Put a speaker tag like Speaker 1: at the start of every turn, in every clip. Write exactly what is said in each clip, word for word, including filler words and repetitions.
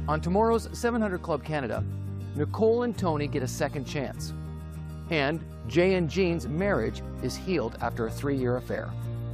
Speaker 1: On tomorrow's seven hundred Club Canada, Nicole and Tony get a second chance. And Jay and Jean's marriage is healed after a three-year affair.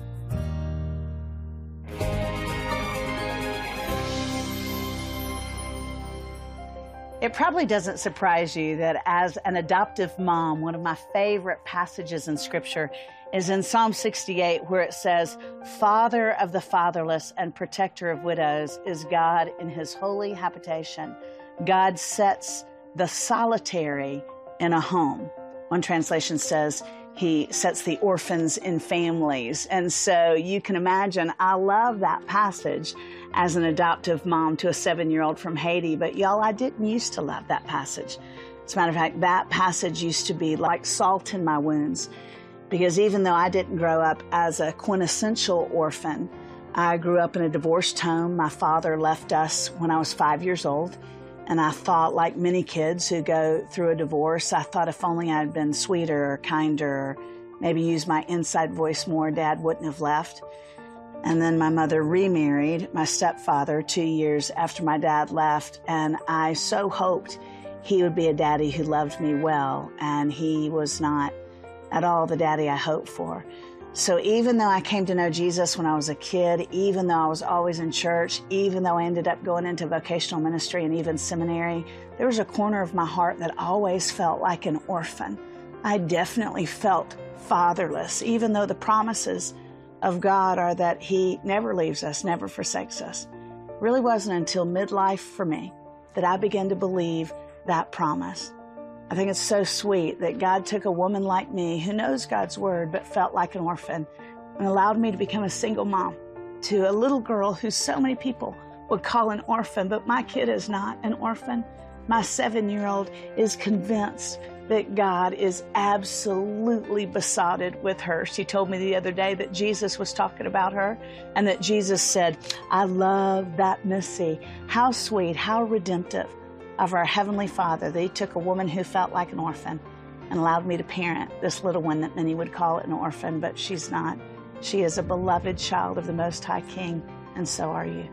Speaker 2: It probably doesn't surprise you that as an adoptive mom, one of my favorite passages in Scripture is in Psalm sixty-eight, where it says, "Father of the fatherless and protector of widows is God in his holy habitation. God sets the solitary in a home." One translation says, he sets the orphans in families. And so you can imagine, I love that passage as an adoptive mom to a seven-year-old from Haiti. But y'all, I didn't used to love that passage. As a matter of fact, that passage used to be like salt in my wounds. Because even though I didn't grow up as a quintessential orphan, I grew up in a divorced home. My father left us when I was five years old. And I thought, like many kids who go through a divorce, I thought if only I had been sweeter or kinder, or maybe used my inside voice more, Dad wouldn't have left. And then my mother remarried my stepfather two years after my dad left. And I so hoped he would be a daddy who loved me well. And he was not at all the daddy I hoped for. So even though I came to know Jesus when I was a kid, even though I was always in church, even though I ended up going into vocational ministry and even seminary, there was a corner of my heart that always felt like an orphan. I definitely felt fatherless, even though the promises of God are that he never leaves us, never forsakes us. It really wasn't until midlife for me that I began to believe that promise. I think it's so sweet that God took a woman like me who knows God's word but felt like an orphan and allowed me to become a single mom to a little girl who so many people would call an orphan, but my kid is not an orphan. My seven-year-old is convinced that God is absolutely besotted with her. She told me the other day that Jesus was talking about her and that Jesus said, "I love that Missy." How sweet, how redemptive of our Heavenly Father that he took a woman who felt like an orphan and allowed me to parent this little one that many would call an orphan, but she's not. She is a beloved child of the Most High King, and so are you.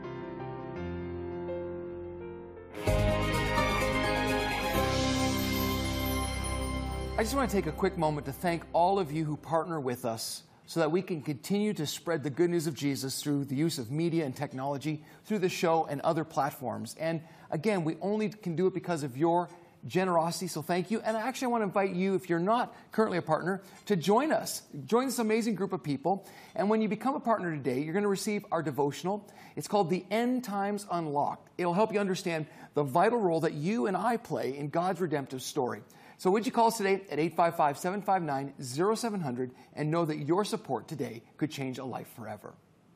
Speaker 1: I just want to take a quick moment to thank all of you who partner with us so that we can continue to spread the good news of Jesus through the use of media and technology, through the show and other platforms. And again, we only can do it because of your generosity, so thank you. And actually, I want to invite you, if you're not currently a partner, to join us. Join this amazing group of people. And when you become a partner today, you're going to receive our devotional. It's called The End Times Unlocked. It'll help you understand the vital role that you and I play in God's redemptive story. So would you call us today at eight five five, seven five nine, zero seven zero zero and know that your support today could change a life forever.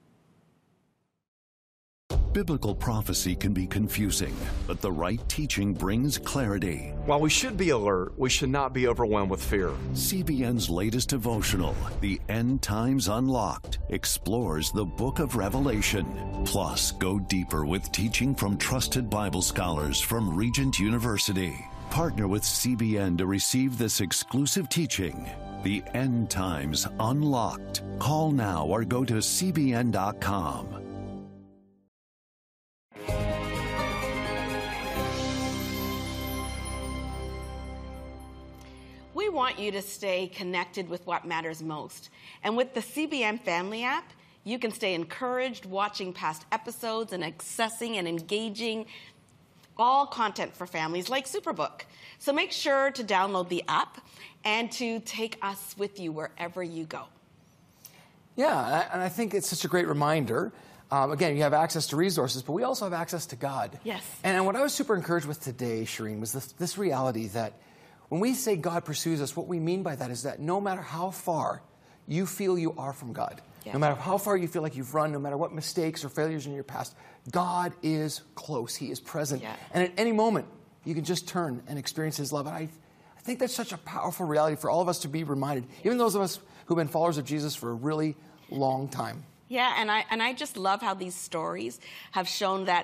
Speaker 3: Biblical prophecy can be confusing, but the right teaching brings clarity.
Speaker 4: While we should be alert, we should not be overwhelmed with fear.
Speaker 3: C B N's latest devotional, The End Times Unlocked, explores the book of Revelation. Plus, go deeper with teaching from trusted Bible scholars from Regent University. Partner with C B N to receive this exclusive teaching, The End Times Unlocked. Call now or go to C B N dot com.
Speaker 5: We want you to stay connected with what matters most. And with the C B N Family app, you can stay encouraged watching past episodes and accessing and engaging all content for families like Superbook. So make sure to download the app and to take us with you wherever you go.
Speaker 1: Yeah, and I think it's such a great reminder. Um, again, you have access to resources, but we also have access to God.
Speaker 5: Yes.
Speaker 1: And what I was super encouraged with today, Shireen, was this, this reality that when we say God pursues us, what we mean by that is that no matter how far you feel you are from God, yeah. no matter how far you feel like you've run, no matter what mistakes or failures in your past, God is close. He is present. Yeah. And at any moment, you can just turn and experience his love. And I, I think that's such a powerful reality for all of us to be reminded, even those of us who've been followers of Jesus for a really long time.
Speaker 5: Yeah, and I, and I just love how these stories have shown that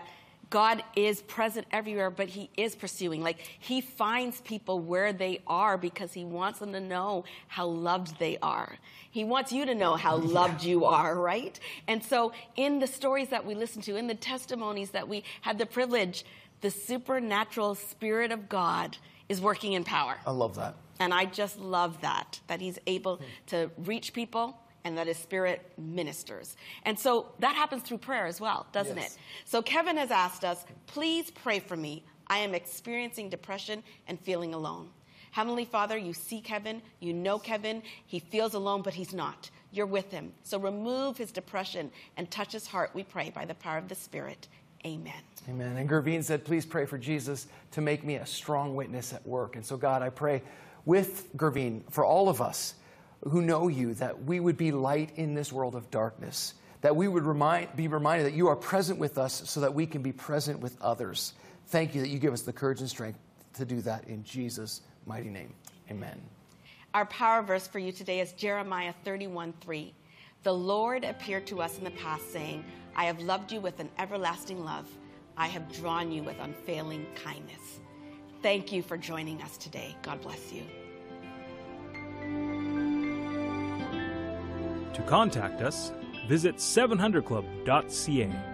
Speaker 5: God is present everywhere, but he is pursuing. Like, he finds people where they are because he wants them to know how loved they are. He wants you to know how loved you are, right? And so in the stories that we listen to, in the testimonies that we had the privilege, the supernatural Spirit of God is working in power.
Speaker 1: I love that.
Speaker 5: And I just love that, that he's able to reach people and that his Spirit ministers. And so that happens through prayer as well, doesn't
Speaker 1: Yes.
Speaker 5: it? So Kevin has asked us, please pray for me. I am experiencing depression and feeling alone. Heavenly Father, you see Kevin, you know Kevin. He feels alone, but he's not. You're with him. So remove his depression and touch his heart, we pray, by the power of the Spirit. Amen.
Speaker 1: Amen. And Gervine said, please pray for Jesus to make me a strong witness at work. And so, God, I pray with Gervine for all of us who know you, that we would be light in this world of darkness, that we would remind, be reminded that you are present with us so that we can be present with others. Thank you that you give us the courage and strength to do that in Jesus' mighty name. Amen.
Speaker 5: Our power verse for you today is Jeremiah thirty-one three. The Lord appeared to us in the past, saying, I have loved you with an everlasting love. I have drawn you with unfailing kindness. Thank you for joining us today. God bless you.
Speaker 6: To contact us, visit seven hundred club dot c a.